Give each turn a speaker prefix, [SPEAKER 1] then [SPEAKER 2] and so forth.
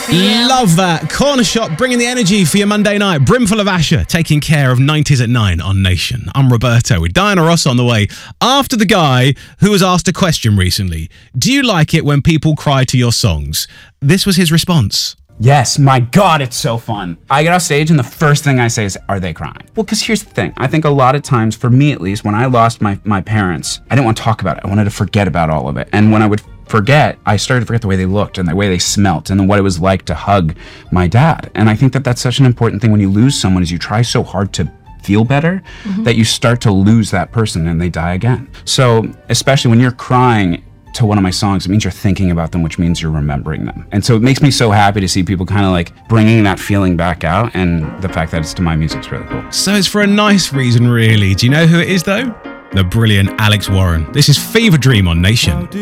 [SPEAKER 1] Love that. Corner Shop, bringing the energy for your Monday night. Brimful of Asher, taking care of 90s at 9 on Nation. I'm Roberto with Diana Ross on the way. After the guy who was asked a question recently, do you like it when people cry to your songs? This was his response.
[SPEAKER 2] Yes, my God, it's so fun. I get off stage and the first thing I say is, are they crying? Well, because here's the thing. I think a lot of times, for me at least, when I lost my parents, I didn't want to talk about it. I wanted to forget about all of it. And when I would forget, I started to forget the way they looked and the way they smelt and what it was like to hug my dad. And I think that that's such an important thing when you lose someone, is you try so hard to feel better that you start to lose that person and they die again. So especially when you're crying to one of my songs, it means you're thinking about them, which means you're remembering them. And so it makes me so happy to see people kind of like bringing that feeling back out, and the fact that it's to my music is really cool.
[SPEAKER 1] So it's for a nice reason, really. Do you know who it is, though? The brilliant Alex Warren. This is Fever Dream on Nation.